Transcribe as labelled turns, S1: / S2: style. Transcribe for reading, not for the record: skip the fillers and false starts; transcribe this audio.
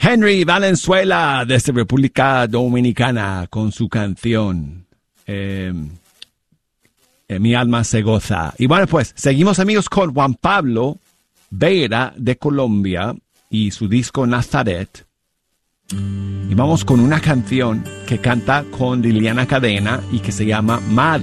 S1: Henry Valenzuela desde República Dominicana con su canción Mi alma se goza. Y bueno, pues seguimos, amigos, con Juan Pablo Vera de Colombia y su disco Nazaret. Y vamos con una canción que canta con Liliana Cadena y que se llama Madre.